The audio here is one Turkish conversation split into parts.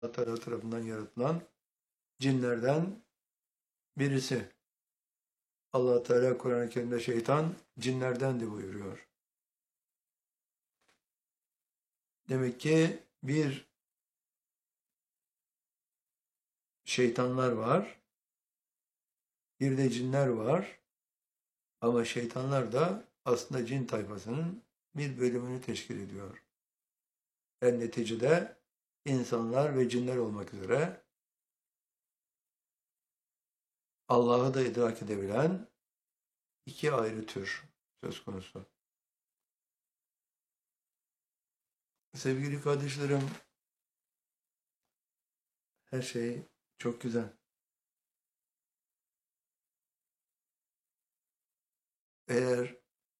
Allah Teala tarafından yaratılan cinlerden birisi. Allah Teala Kur'an-ı Kerim'de şeytan cinlerdendi buyuruyor. Demek ki bir şeytanlar var, bir de cinler var. Ama şeytanlar da aslında cin tayfasının bir bölümünü teşkil ediyor. En neticede insanlar ve cinler olmak üzere Allah'ı da idrak edebilen iki ayrı tür söz konusu. Sevgili kardeşlerim, her şey çok güzel. Eğer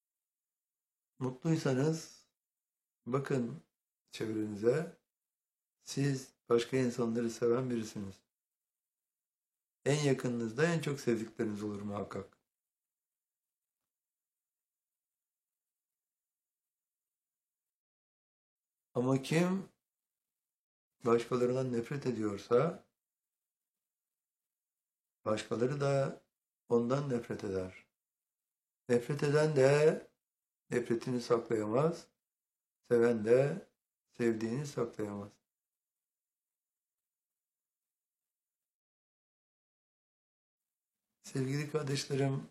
mutluysanız bakın çevrenize, siz başka insanları seven birisiniz. En yakınınızda en çok sevdikleriniz olur muhakkak. Ama kim başkalarından nefret ediyorsa, başkaları da ondan nefret eder. Nefret eden de nefretini saklayamaz, seven de sevdiğini saklayamaz. Sevgili kardeşlerim,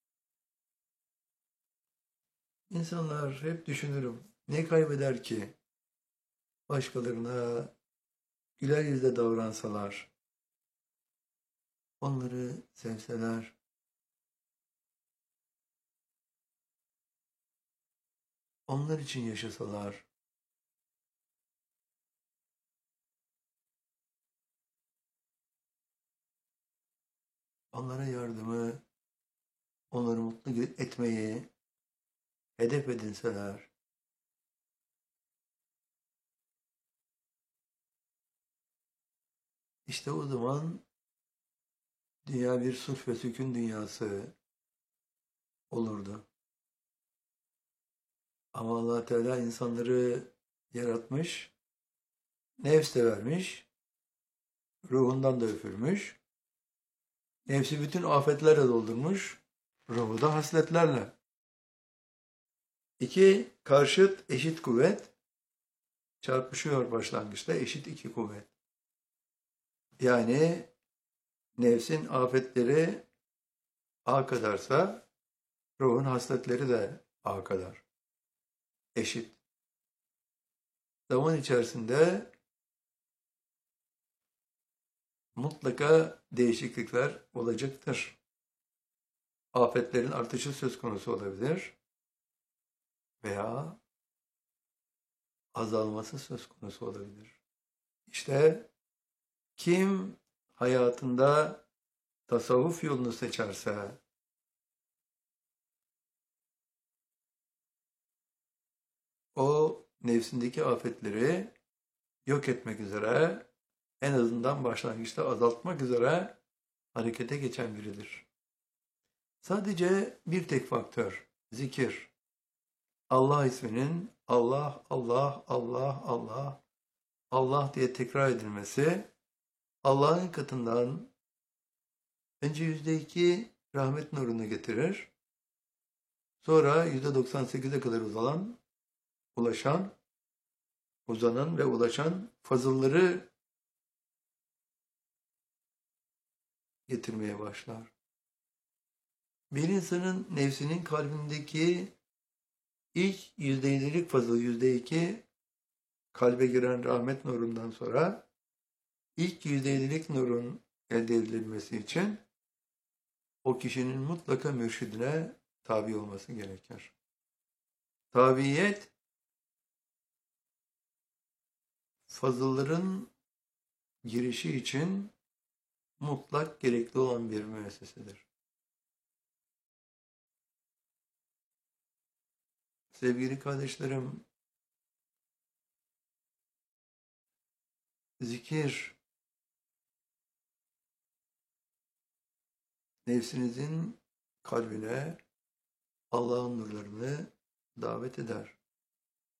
insanlar hep düşünürüm. Ne kaybeder ki başkalarına güler yüzle davransalar, onları sevseler, onlar için yaşasalar, onlara yardımı, onları mutlu etmeyi hedef edinseler, işte o zaman dünya bir sulh ve sükun dünyası olurdu. Ama Allah Teala insanları yaratmış, nefs de vermiş, ruhundan da üfürmüş, nefsi bütün afetlerle doldurmuş, ruhu da hasletlerle. İki karşıt eşit kuvvet çarpışıyor başlangıçta, eşit iki kuvvet. Yani nefsin afetleri A kadarsa ruhun hasletleri de A kadar. Eşit. Zaman içerisinde mutlaka değişiklikler olacaktır. Afetlerin artışı söz konusu olabilir veya azalması söz konusu olabilir. İşte kim hayatında tasavvuf yolunu seçerse, o nefsindeki afetleri yok etmek üzere, en azından başlangıçta azaltmak üzere harekete geçen biridir. Sadece bir tek faktör, zikir. Allah isminin Allah, Allah, Allah, Allah, Allah diye tekrar edilmesi, Allah'ın katından önce %2 rahmet nurunu getirir, sonra %98'e kadar uzanan ve ulaşan fazılları getirmeye başlar. Bir insanın nefsinin kalbindeki ilk %7'lik fazıl, %2 kalbe giren rahmet nurundan sonra ilk %7'lik nurun elde edilmesi için o kişinin mutlaka mürşidine tabi olması gerekir. Tabiyet, fazılların girişi için mutlak gerekli olan bir müessesedir. Sevgili kardeşlerim, zikir, nefsinizin kalbine Allah'ın nurlarını davet eder.